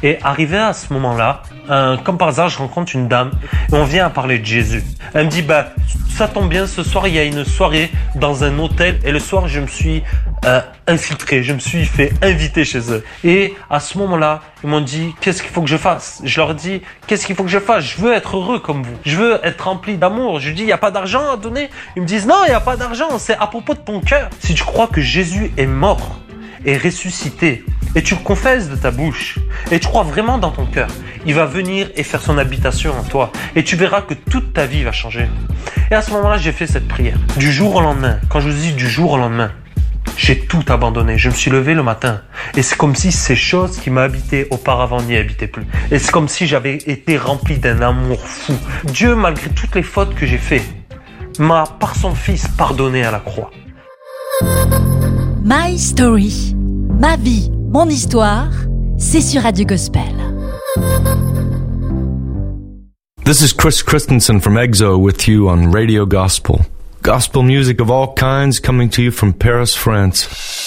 Et arrivé à ce moment-là, comme par hasard, je rencontre une dame et on vient à parler de Jésus. Elle me dit, ça tombe bien, ce soir, il y a une soirée dans un hôtel et le soir, je me suis infiltré, je me suis fait inviter chez eux. Et à ce moment-là, ils m'ont dit, qu'est-ce qu'il faut que je fasse? Je leur dis, qu'est-ce qu'il faut que je fasse? Je veux être heureux comme vous. Je veux être rempli d'amour. Je dis, il n'y a pas d'argent à donner? Ils me disent, non, il n'y a pas d'argent. C'est à propos de ton cœur. Si tu crois que Jésus est mort et ressuscité, et tu le confesses de ta bouche, et tu crois vraiment dans ton cœur, il va venir et faire son habitation en toi. Et tu verras que toute ta vie va changer. Et à ce moment-là, j'ai fait cette prière. Du jour au lendemain, quand je vous dis du jour au lendemain, j'ai tout abandonné. Je me suis levé le matin. Et c'est comme si ces choses qui m'habitaient auparavant n'y habitaient plus. Et c'est comme si j'avais été rempli d'un amour fou. Dieu, malgré toutes les fautes que j'ai faites, m'a, par son Fils, pardonné à la croix. My Story. Ma vie, mon histoire, c'est sur Radio Gospel. This is Chris Christensen from EXO with you on Radio Gospel. Gospel music of all kinds coming to you from Paris, France.